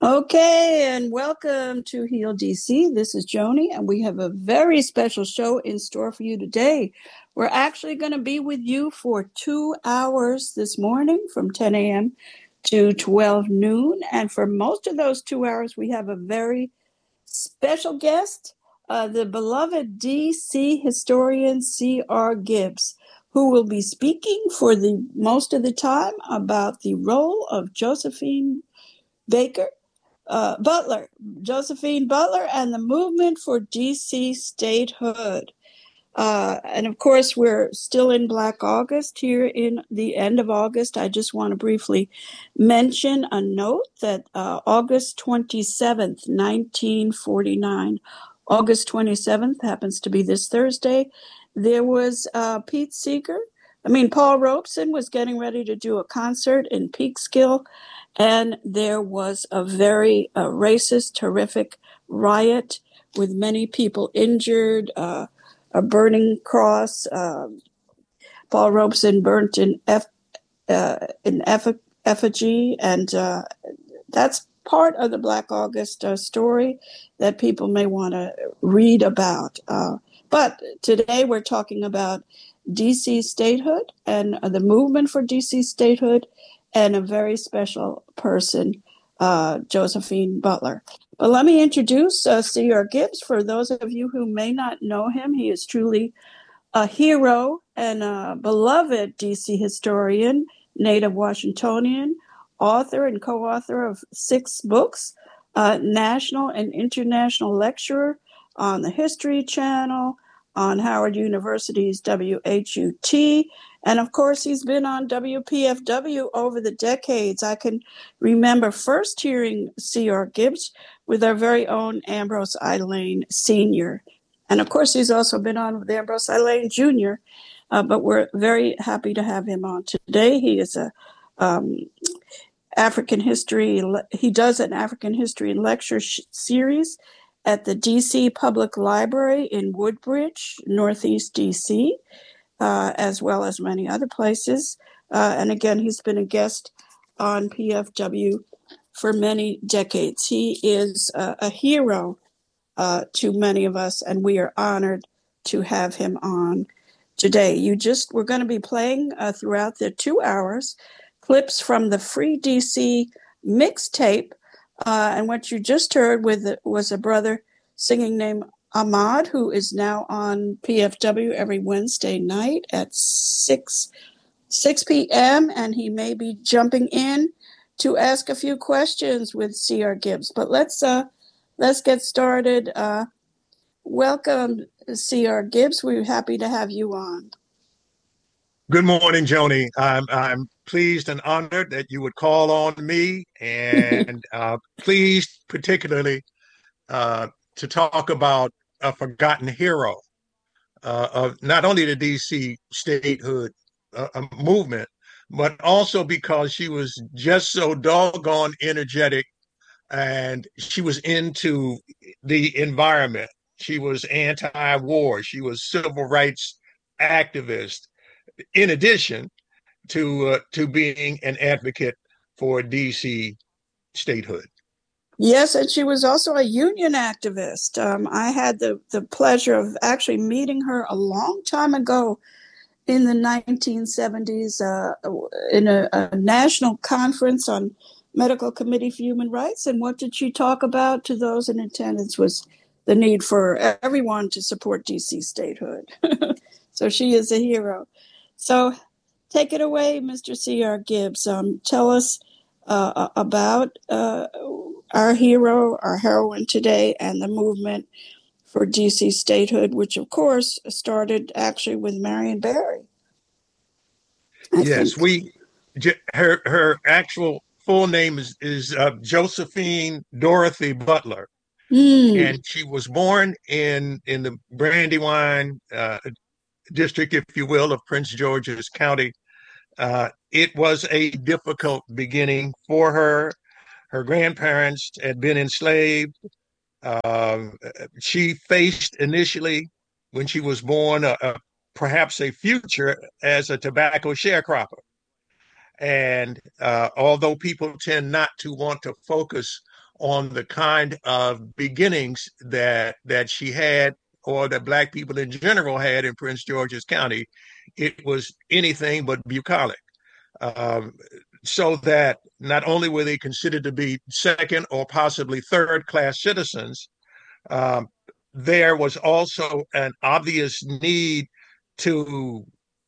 Okay, and welcome to Heal DC. This is Joni, and we have a very special show in store for you today. We're actually going to be with you for 2 hours this morning from 10 a.m. to 12 noon. And for most of those 2 hours, we have a very special guest, the beloved DC historian C.R. Gibbs, who will be speaking for the most of the time about the role of Butler, Josephine Butler, and the movement for DC statehood. And of course, we're still in Black August here in the end of August. I just want to briefly mention a note that August 27th, 1949, August 27th happens to be this Thursday. There was Paul Robeson was getting ready to do a concert in Peekskill, and there was a very racist, horrific riot with many people injured, a burning cross. Paul Robeson burnt in effigy, and that's part of the Black August story that people may want to read about. But today we're talking about DC statehood and the movement for DC statehood, and a very special person, Josephine Butler. But let me introduce C.R. Gibbs. For those of you who may not know him, he is truly a hero and a beloved DC historian, native Washingtonian, author and co-author of 6 books, national and international lecturer on the History Channel, on Howard University's WHUT, and of course, he's been on WPFW over the decades. I can remember first hearing C.R. Gibbs with our very own Ambrose I. Lane Sr. And of course, he's also been on with Ambrose I. Lane Jr., but we're very happy to have him on today. He is a African history. He does an African history lecture series at the DC Public Library in Woodbridge, Northeast DC, as well as many other places. And again, he's been a guest on PFW for many decades. He is a hero to many of us, and we are honored to have him on today. We're going to be playing throughout the 2 hours clips from the Free DC mixtape. And what you just heard was a brother singing named Ahmad, who is now on PFW every Wednesday night at 6 p.m. And he may be jumping in to ask a few questions with C.R. Gibbs. But let's get started. Welcome, C.R. Gibbs. We're happy to have you on. Good morning, Joni. I'm pleased and honored that you would call on me, and pleased particularly to talk about a forgotten hero of not only the DC statehood movement, but also because she was just so doggone energetic, and she was into the environment. She was anti-war. She was civil rights activist, in addition to being an advocate for DC statehood. Yes, and she was also a union activist. I had the pleasure of actually meeting her a long time ago in the 1970s in a national conference on Medical Committee for Human Rights. And what did she talk about to those in attendance was the need for everyone to support DC statehood. So she is a hero. So take it away, Mr. C.R. Gibbs. Tell us about our hero, our heroine today, and the movement for DC statehood, which of course started actually with Marion Barry. Yes, her actual full name is Josephine Dorothy Butler, and she was born in the Brandywine district, if you will, of Prince George's County. It was a difficult beginning for her. Her grandparents had been enslaved. She faced initially, when she was born, perhaps a future as a tobacco sharecropper. And although people tend not to want to focus on the kind of beginnings that she had, or that Black people in general had in Prince George's County, it was anything but bucolic. Um, so that not only were they considered to be second or possibly third class citizens, um, there was also an obvious need to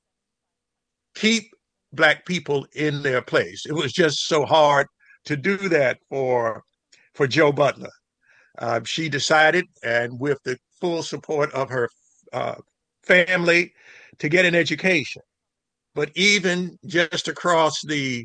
keep Black people in their place. It was just so hard to do that for Jo Butler. She decided, and with the full support of her uh, family, to get an education. But even just across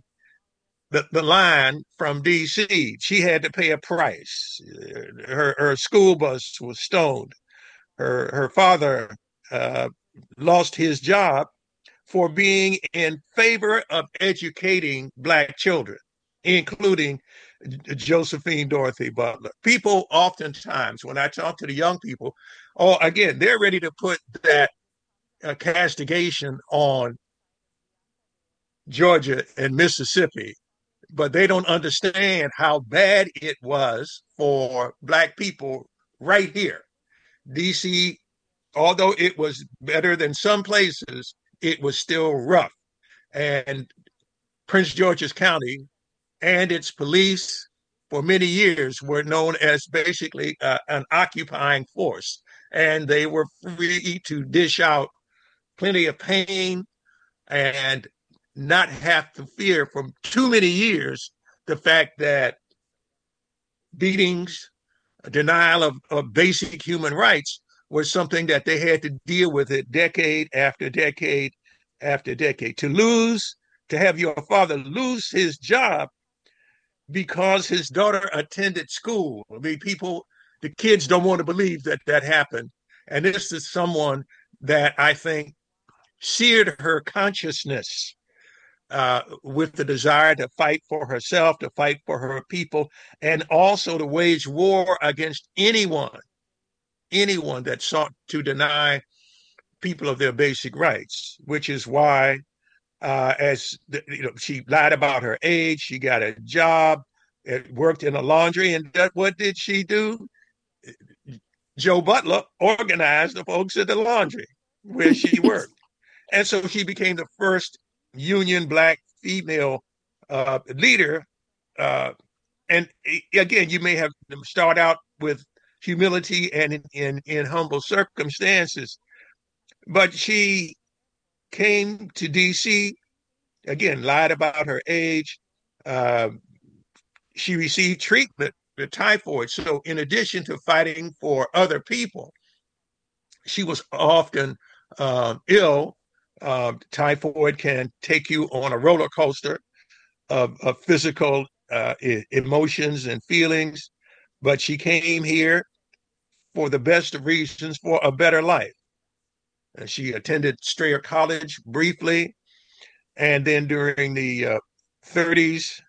the line from D.C., she had to pay a price. Her school bus was stoned. Her father uh, lost his job for being in favor of educating Black children, including Josephine Dorothy Butler. People oftentimes, when I talk to the young people, oh, again, they're ready to put that castigation on Georgia and Mississippi, but they don't understand how bad it was for Black people right here. DC, although it was better than some places, it was still rough. And Prince George's County and its police for many years were known as basically an occupying force. And they were free to dish out plenty of pain and not have to fear for too many years the fact that beatings, denial of basic human rights was something that they had to deal with it decade after decade after decade. To have your father lose his job because his daughter attended school. I mean, the kids don't want to believe that that happened. And this is someone that I think seared her consciousness with the desire to fight for herself, to fight for her people, and also to wage war against anyone that sought to deny people of their basic rights, which is why, she lied about her age. She got a job, worked in a laundry, and what did she do? Jo Butler organized the folks at the laundry where she worked. And so she became the first union Black female leader. And again, you may have start out with humility and in humble circumstances, but she came to D.C., again, lied about her age. She received treatment with typhoid. So in addition to fighting for other people, she was often ill. Typhoid can take you on a roller coaster of physical emotions and feelings, but she came here for the best of reasons, for a better life. She attended Strayer College briefly, and then during the 30s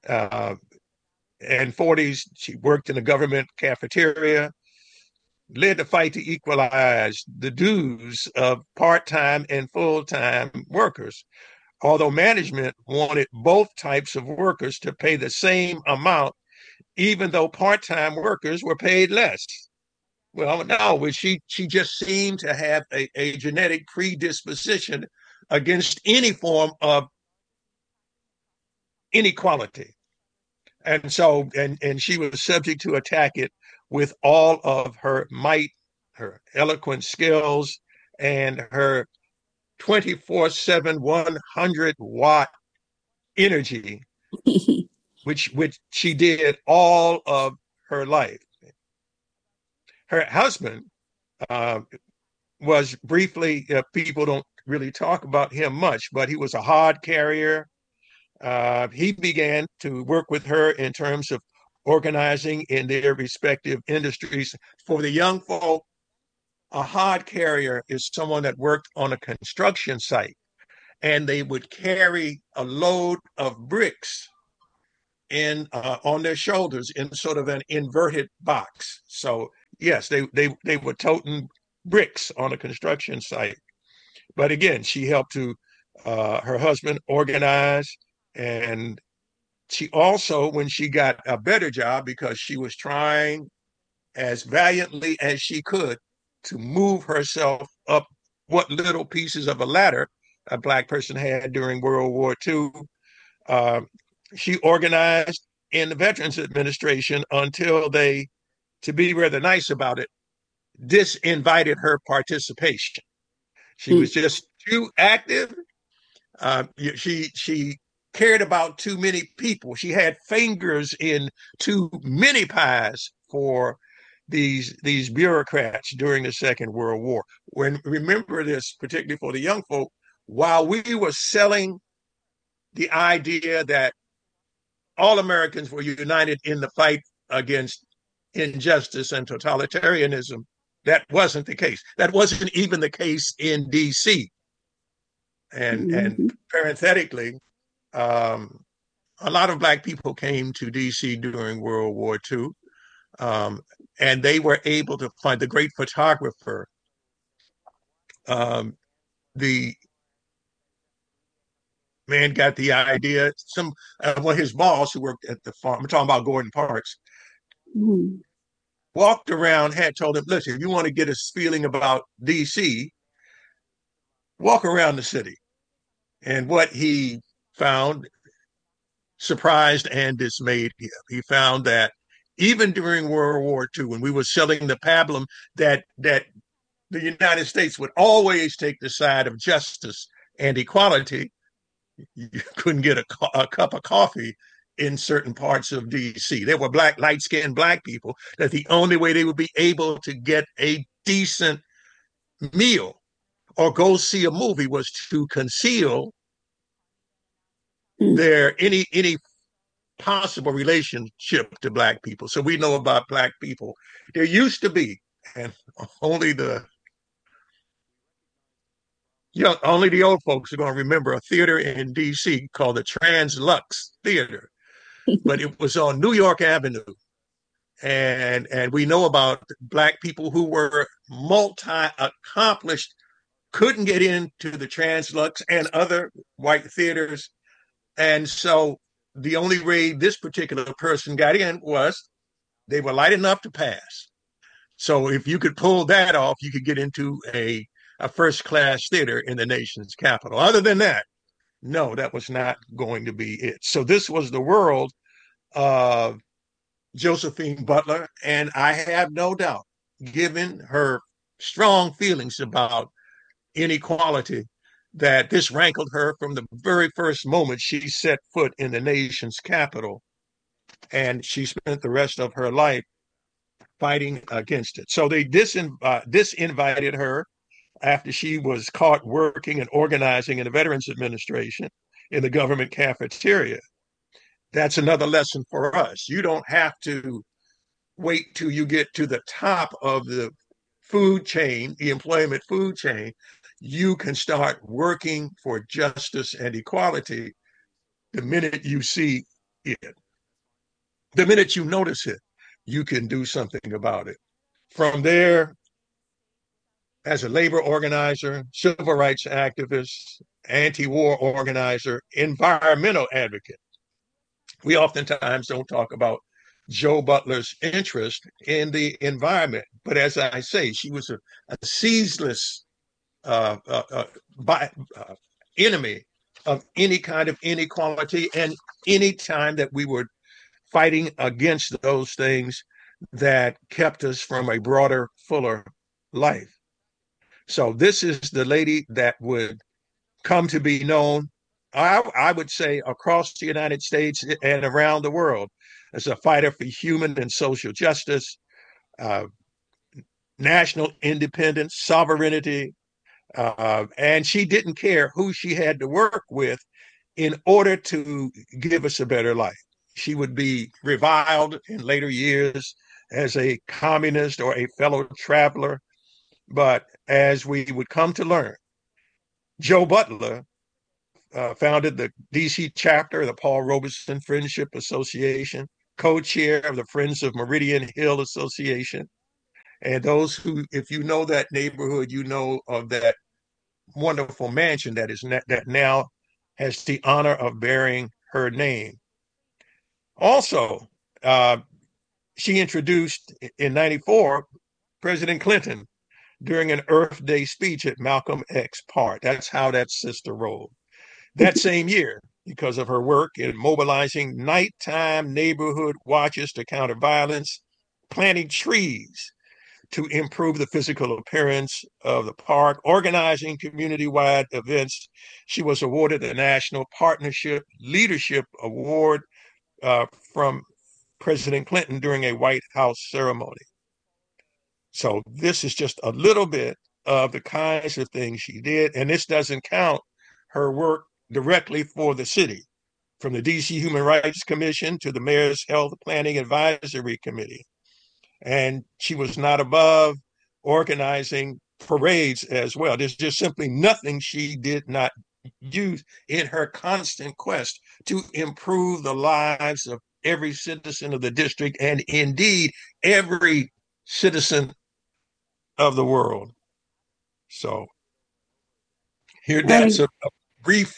and 40s, she worked in a government cafeteria, led the fight to equalize the dues of part-time and full-time workers, although management wanted both types of workers to pay the same amount, even though part-time workers were paid less. Well, no, she just seemed to have a genetic predisposition against any form of inequality. And so, and she was subject to attack it with all of her might, her eloquent skills, and her 24/7, 100-watt energy, which she did all of her life. Her husband was briefly, people don't really talk about him much, but he was a hod carrier. He began to work with her in terms of organizing in their respective industries. For the young folk, a hod carrier is someone that worked on a construction site, and they would carry a load of bricks on their shoulders in sort of an inverted box. So yes, they were toting bricks on a construction site. But again, she helped to her husband organize and She also, when she got a better job, because she was trying as valiantly as she could to move herself up what little pieces of a ladder a Black person had during World War II, uh, she organized in the Veterans Administration until they, to be rather nice about it, disinvited her participation. She was just too active. She cared about too many people. She had fingers in too many pies for these bureaucrats during the Second World War. When remember this, particularly for the young folk, while we were selling the idea that all Americans were united in the fight against injustice and totalitarianism, that wasn't the case. That wasn't even the case in D.C. And parenthetically, a lot of Black people came to D.C. during World War II, and they were able to find the great photographer, the man got the idea. One of his boss who worked at the farm, I'm talking about Gordon Parks, walked around, had told him, listen, if you want to get a feeling about D.C., walk around the city. And what he found surprised and dismayed him. He found that even during World War II, when we were selling the pablum that the United States would always take the side of justice and equality, you couldn't get a cup of coffee in certain parts of D.C. There were light-skinned Black people that the only way they would be able to get a decent meal or go see a movie was to conceal their any possible relationship to Black people. So we know about Black people. There used to be, and only the old folks are going to remember, a theater in D.C. called the Translux Theater, but it was on New York Avenue. And we know about Black people who were multi-accomplished, couldn't get into the Translux and other white theaters. And so the only way this particular person got in was they were light enough to pass. So if you could pull that off, you could get into a first-class theater in the nation's capital. Other than that, no, that was not going to be it. So this was the world of Josephine Butler, and I have no doubt, given her strong feelings about inequality, that this rankled her from the very first moment she set foot in the nation's capital, and she spent the rest of her life fighting against it. So they disinvited her after she was caught working and organizing in the Veterans Administration in the government cafeteria. That's another lesson for us. You don't have to wait till you get to the top of the food chain, the employment food chain. You can start working for justice and equality the minute you see it. The minute you notice it, you can do something about it. From there, as a labor organizer, civil rights activist, anti-war organizer, environmental advocate, we oftentimes don't talk about Jo Butler's interest in the environment. But as I say, she was a ceaseless enemy of any kind of inequality, and any time that we were fighting against those things that kept us from a broader, fuller life. So this is the lady that would come to be known, I would say, across the United States and around the world as a fighter for human and social justice, national independence, sovereignty, and she didn't care who she had to work with in order to give us a better life. She would be reviled in later years as a communist or a fellow traveler. But as we would come to learn, Jo Butler founded the DC chapter of the Paul Robeson Friendship Association, co-chair of the Friends of Meridian Hill Association. And those who, if you know that neighborhood, you know of that wonderful mansion that now has the honor of bearing her name. Also, uh, she introduced in '94 President Clinton during an Earth Day speech at Malcolm X Park. That's how that sister rolled. That same year, because of her work in mobilizing nighttime neighborhood watches to counter violence, planting trees to improve the physical appearance of the park, organizing community-wide events, she was awarded the National Partnership Leadership Award uh, from President Clinton during a White House ceremony. So this is just a little bit of the kinds of things she did. And this doesn't count her work directly for the city, from the DC Human Rights Commission to the Mayor's Health Planning Advisory Committee. And she was not above organizing parades as well. There's just simply nothing she did not use in her constant quest to improve the lives of every citizen of the district and indeed every citizen of the world. So that's a brief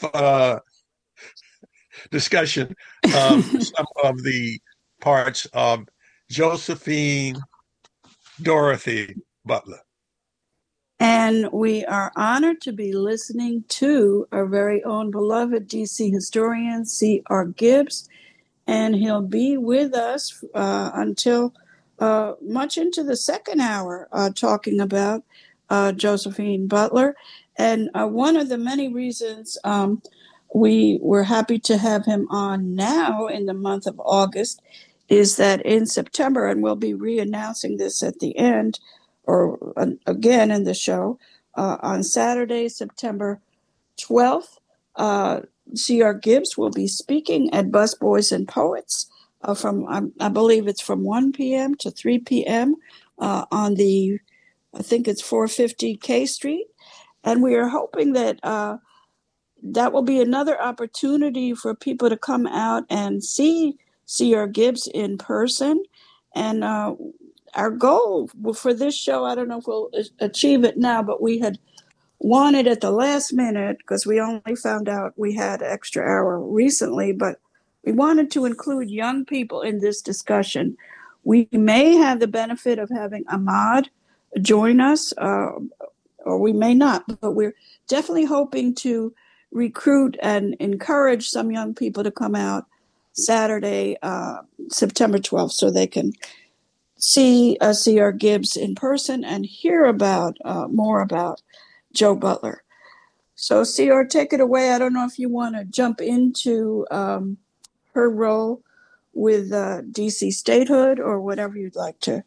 discussion of some of the parts of Josephine Dorothy Butler. And we are honored to be listening to our very own beloved DC historian, C.R. Gibbs, and he'll be with us until much into the second hour, talking about Josephine Butler. And one of the many reasons we were happy to have him on now in the month of August is that in September, and we'll be re-announcing this at the end, or again in the show, on Saturday, September 12th, C.R. Gibbs will be speaking at Busboys and Poets from, I believe it's from 1 p.m. to 3 p.m. On the, I think it's 450 K Street. And we are hoping that that will be another opportunity for people to come out and see C.R. Gibbs in person. And our goal for this show, I don't know if we'll achieve it now, but we had wanted at the last minute, because we only found out we had an extra hour recently, but we wanted to include young people in this discussion. We may have the benefit of having Ahmad join us, or we may not, but we're definitely hoping to recruit and encourage some young people to come out Saturday, September 12th, so they can see C.R. Gibbs in person and hear about more about Joe Butler. So, C.R., take it away. I don't know if you want to jump into her role with DC statehood or whatever you'd like to.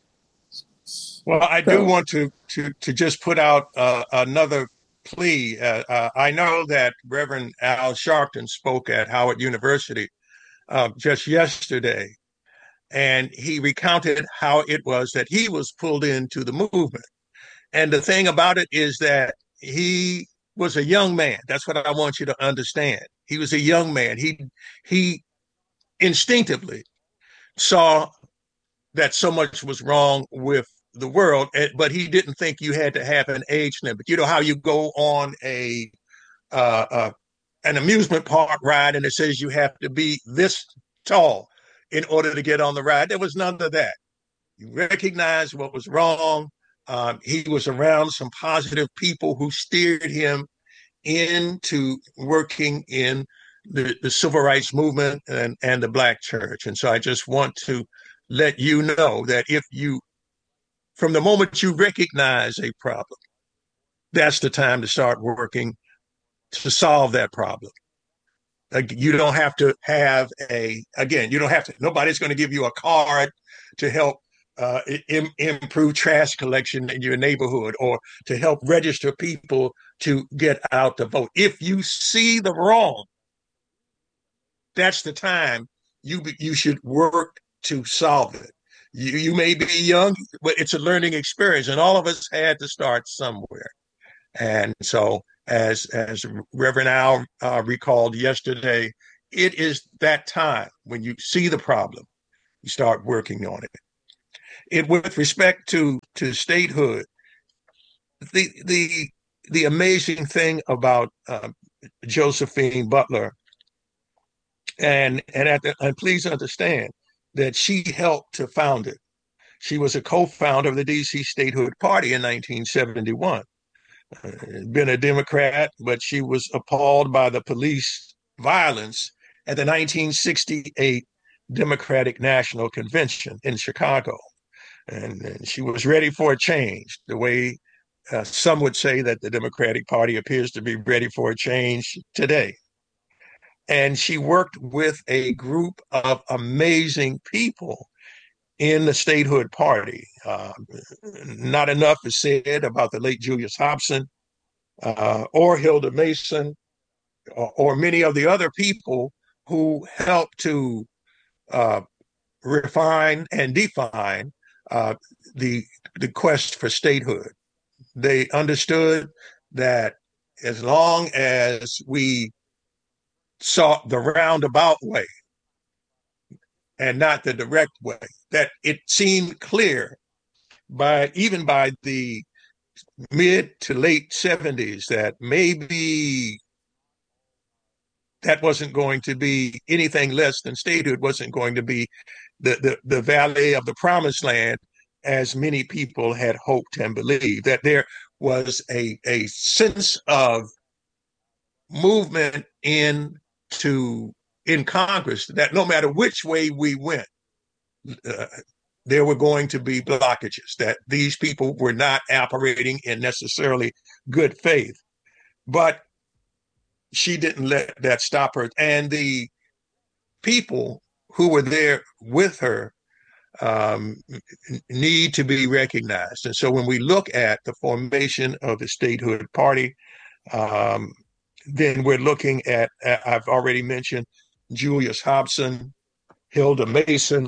Well, I do want to just put out another plea. I know that Reverend Al Sharpton spoke at Howard University just yesterday, and he recounted how it was that he was pulled into the movement. And the thing about it is that he was a young man. That's what I want you to understand. He was a young man. He instinctively saw that so much was wrong with the world, but he didn't think you had to have an age limit. You know how you go on an amusement park ride and it says you have to be this tall in order to get on the ride. There was none of that. You recognized what was wrong. He was around some positive people who steered him into working in the civil rights movement and the Black church. And so I just want to let you know that if you, from the moment you recognize a problem, that's the time to start working to solve that problem. You don't have to have nobody's going to give you a card to help improve trash collection in your neighborhood or to help register people to get out to vote. If you see the wrong, that's the time you should work to solve it. You may be young, but it's a learning experience, and all of us had to start somewhere. And so, as Reverend Al recalled yesterday, it is that time when you see the problem, you start working on it. With respect to statehood, the amazing thing about Josephine Butler And please understand that she helped to found it. She was a co-founder of the DC Statehood Party in 1971. Been a Democrat, but she was appalled by the police violence at the 1968 Democratic National Convention in Chicago. And she was ready for a change, the way some would say that the Democratic Party appears to be ready for a change today. And she worked with a group of amazing people in the statehood party. Not enough is said about the late Julius Hobson or Hilda Mason or many of the other people who helped to refine and define the quest for statehood. They understood that as long as we sought the roundabout way and not the direct way, that it seemed clear even by the mid to late 70s that maybe that wasn't going to be anything less than statehood, wasn't going to be the valley of the promised land as many people had hoped and believed, that there was a sense of movement in Congress that no matter which way we went, there were going to be blockages, that these people were not operating in necessarily good faith. But she didn't let that stop her. And the people who were there with her need to be recognized. And so when we look at the formation of the statehood party, then we're looking at, I've already mentioned Julius Hobson, Hilda Mason.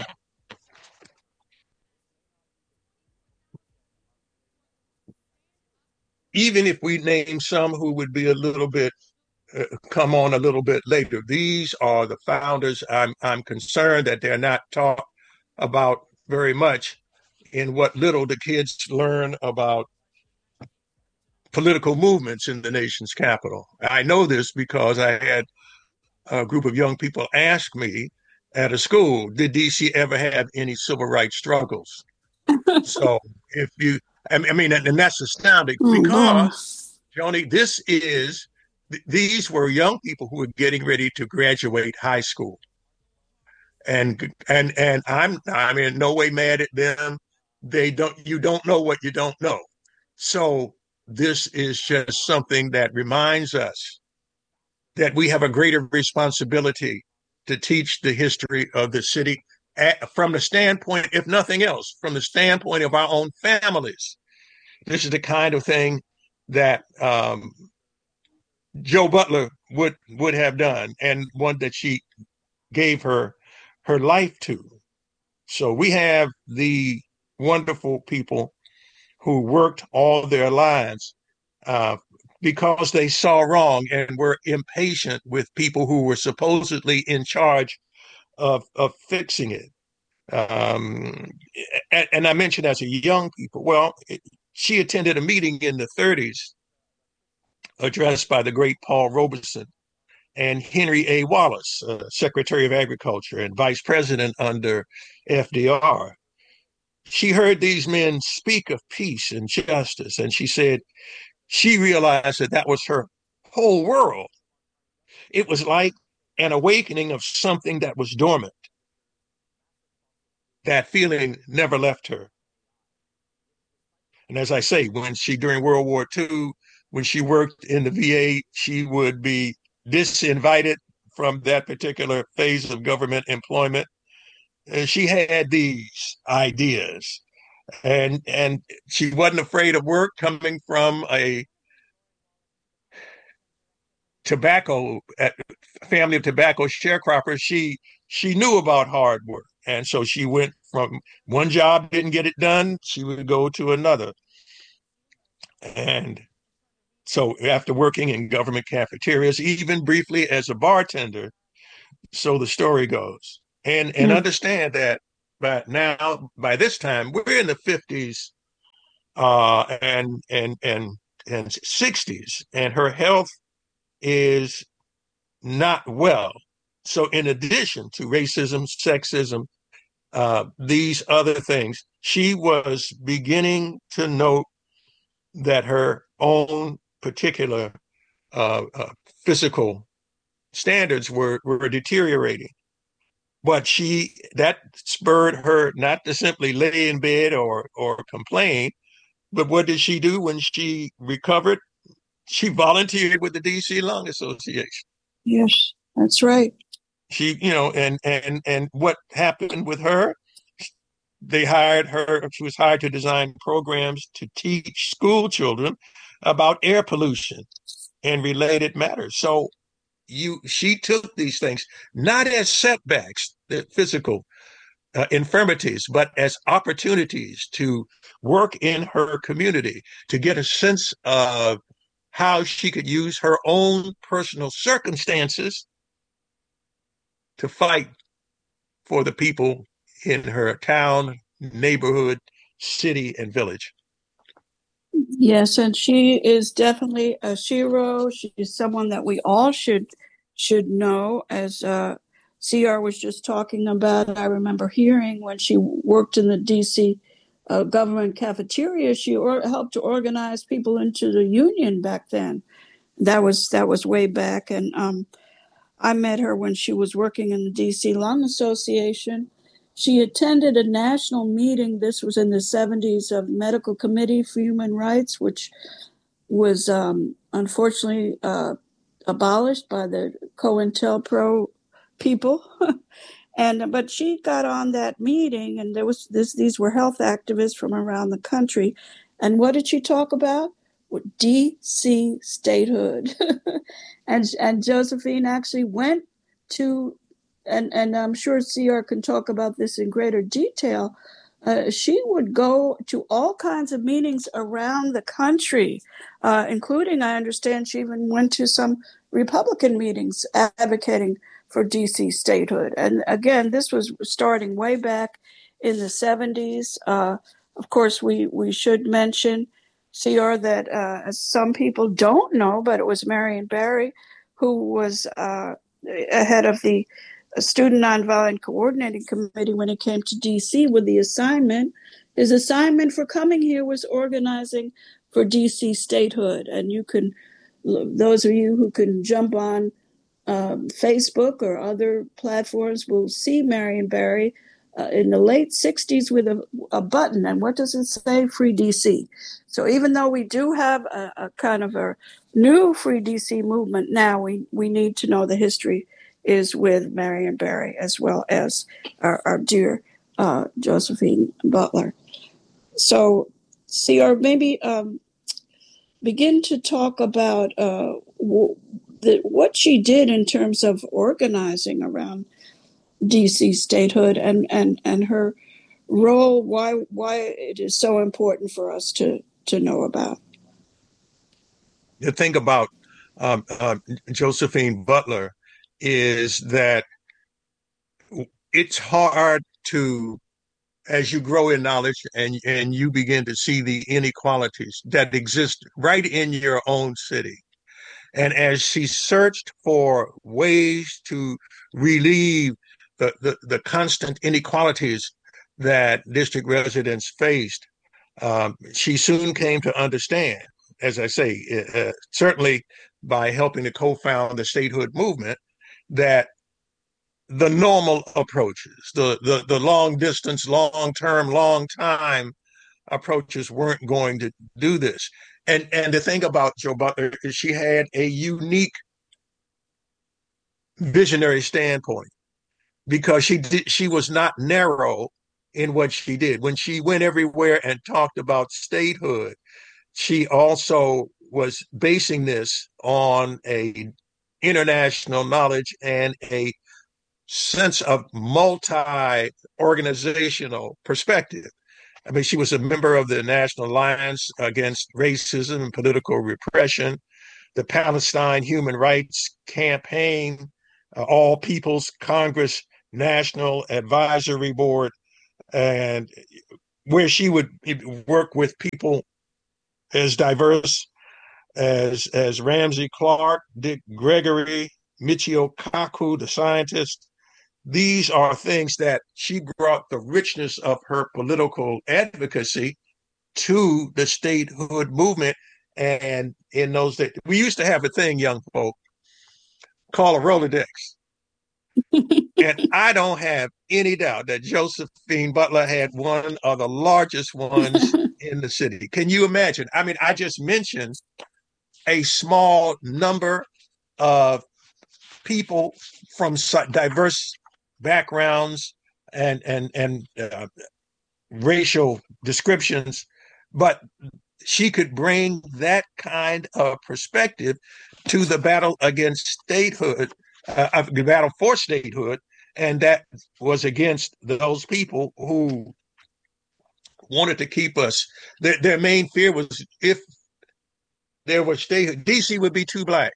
Even if we name some who would be a little bit, come on a little bit later, these are the founders. I'm concerned that they're not taught about very much in what little the kids learn about political movements in the nation's capital. I know this because I had a group of young people ask me at a school, did DC ever have any civil rights struggles? So if you, I mean, and that's astounding because, Joni, these were young people who were getting ready to graduate high school. And I'm in no way mad at them. You don't know what you don't know. So this is just something that reminds us that we have a greater responsibility to teach the history of the city from the standpoint, if nothing else, from the standpoint of our own families. This is the kind of thing that Joe Butler would have done, and one that she gave her life to. So we have the wonderful people who worked all their lives because they saw wrong and were impatient with people who were supposedly in charge of fixing it. And I mentioned as a young people, well, she attended a meeting in the 30s addressed by the great Paul Robeson and Henry A. Wallace, Secretary of Agriculture and Vice President under FDR. She heard these men speak of peace and justice, and she said she realized that was her whole world. It was like an awakening of something that was dormant. That feeling never left her. And as I say, during World War II, when she worked in the VA, she would be disinvited from that particular phase of government employment. And she had these ideas, and she wasn't afraid of work. Coming from a family of tobacco sharecroppers, she knew about hard work. And so she went from one job, didn't get it done, she would go to another. And so after working in government cafeterias, even briefly as a bartender, so the story goes. And understand that by this time, we're in the 50s and 60s, and her health is not well. So in addition to racism, sexism, these other things, she was beginning to note that her own particular physical standards were deteriorating. But that spurred her not to simply lay in bed or complain, but what did she do when she recovered? She volunteered with the DC Lung Association. Yes, that's right. She, and what happened with her? They hired her. She was hired to design programs to teach school children about air pollution and related matters. So she took these things not as setbacks, the physical infirmities, but as opportunities to work in her community, to get a sense of how she could use her own personal circumstances to fight for the people in her town, neighborhood, city, and village. Yes, and she is definitely a hero. She is someone that we all should know. As CR was just talking about, I remember hearing when she worked in the DC government cafeteria, she helped to organize people into the union back then. That was way back, and I met her when she was working in the DC Lung Association. She attended a national meeting, this was in the 70s, of Medical Committee for Human Rights, which was unfortunately abolished by the COINTELPRO people. But she got on that meeting, and these were health activists from around the country. And what did she talk about? DC statehood. and Josephine actually went to, and I'm sure CR can talk about this in greater detail. She would go to all kinds of meetings around the country, including, I understand, she even went to some Republican meetings advocating for DC statehood. And again, this was starting way back in the 70s. Of course, we should mention, CR, that as some people don't know, but it was Marion Barry who was ahead of the Student Nonviolent Coordinating Committee when it came to DC with the assignment. His assignment for coming here was organizing for DC statehood. And you can, those of you who can jump on Facebook or other platforms will see Marion Barry in the late 60s with a button. And what does it say? Free DC. So even though we do have a kind of a new Free DC movement now, we need to know the history is with Marion Barry as well as our dear Josephine Butler. So, CR, maybe begin to talk about what she did in terms of organizing around DC statehood and her role, why it is so important for us to know about. The thing about Josephine Butler is that it's hard to, as you grow in knowledge and you begin to see the inequalities that exist right in your own city. And as she searched for ways to relieve the constant inequalities that district residents faced, she soon came to understand, as I say, certainly by helping to co-found the statehood movement, that the normal approaches, the long distance, long term, long time approaches weren't going to do this. And the thing about Jo Butler is she had a unique visionary standpoint because she was not narrow in what she did. When she went everywhere and talked about statehood, she also was basing this on a international knowledge and a sense of multi-organizational perspective. I mean, she was a member of the National Alliance Against Racism and Political Repression, the Palestine Human Rights Campaign, All People's Congress National Advisory Board, and where she would work with people as diverse as Ramsey Clark, Dick Gregory, Michio Kaku, the scientist. These are things that she brought the richness of her political advocacy to the statehood movement. And in those days, we used to have a thing, young folk, called a Rolodex. And I don't have any doubt that Josephine Butler had one of the largest ones in the city. Can you imagine? I mean, I just mentioned a small number of people from diverse backgrounds and racial descriptions, but she could bring that kind of perspective to the battle against statehood, the battle for statehood, and that was against those people who wanted to keep us. Their main fear was if there was statehood, DC would be too black,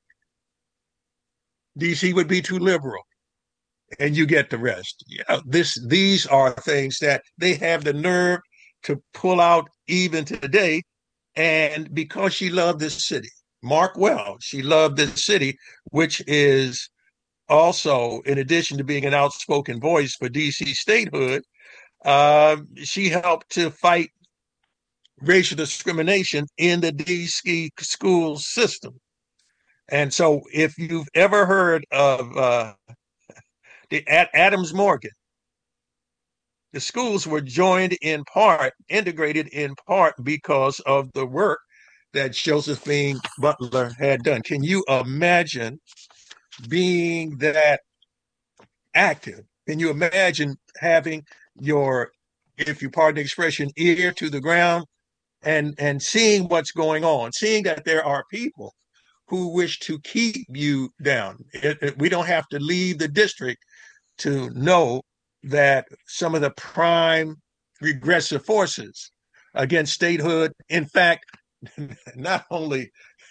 DC would be too liberal, and you get the rest. These are things that they have the nerve to pull out even today. And because she loved this city, mark well, she loved this city, which is also, in addition to being an outspoken voice for DC statehood, she helped to fight racial discrimination in the DC school system. And so if you've ever heard of the Adams Morgan, the schools were integrated in part because of the work that Josephine Butler had done. Can you imagine being that active? Can you imagine having your, if you pardon the expression, ear to the ground and seeing what's going on, seeing that there are people who wish to keep you down? We don't have to leave the district to know that some of the prime regressive forces against statehood, in fact, not only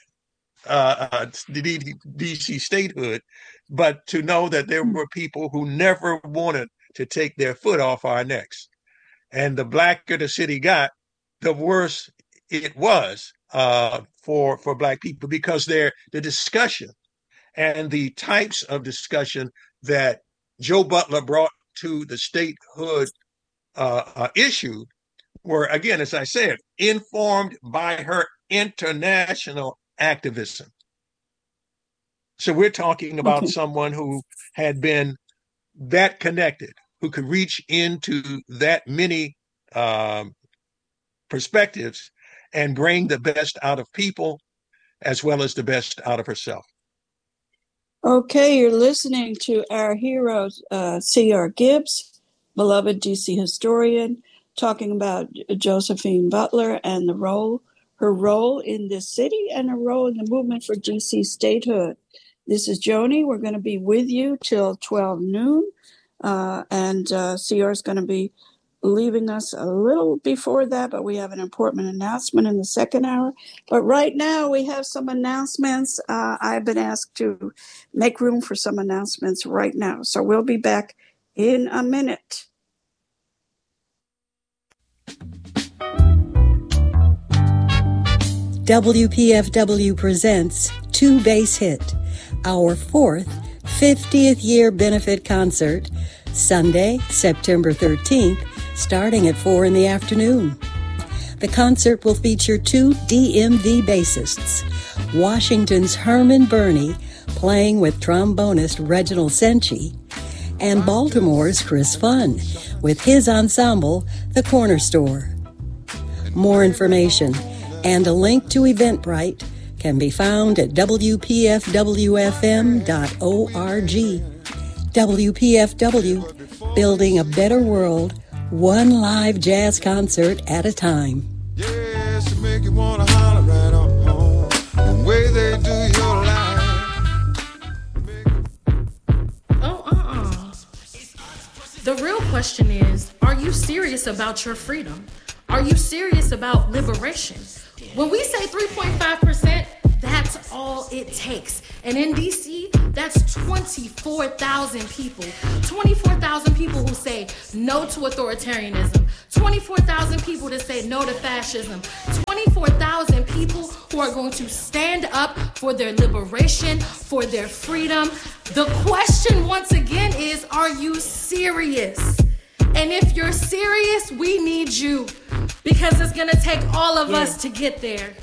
DC statehood, but to know that there were people who never wanted to take their foot off our necks. And the blacker the city got, the worse it was for Black people, because the discussion and the types of discussion that Joe Butler brought to the statehood issue were, again, as I said, informed by her international activism. So we're talking about someone who had been that connected, who could reach into that many perspectives and bring the best out of people as well as the best out of herself. Okay, you're listening to our hero, C.R. Gibbs, beloved DC historian, talking about Josephine Butler and her role in this city and her role in the movement for DC statehood. This is Joni. We're going to be with you till 12 noon, and CR is going to be leaving us a little before that, but we have an important announcement in the second hour. But right now we have some announcements. I've been asked to make room for some announcements right now. So we'll be back in a minute. WPFW presents Two Bass Hit, our fourth 50th year benefit concert, Sunday, September 13th, starting at 4 in the afternoon. The concert will feature two DMV bassists, Washington's Herman Burney playing with trombonist Reginald Senchi, and Baltimore's Chris Funn with his ensemble, The Corner Store. More information and a link to Eventbrite can be found at WPFWFM.org. WPFW, building a better world, one live jazz concert at a time. Yeah, she make you wanna holler right on home. The way they do your life. The real question is, are you serious about your freedom? Are you serious about liberation? When we say 3.5%, that's all it takes. And in DC, that's 24,000 people. 24,000 people who say no to authoritarianism. 24,000 people to say no to fascism. 24,000 people who are going to stand up for their liberation, for their freedom. The question once again is, are you serious? And if you're serious, we need you, because it's going to take all of us to get there.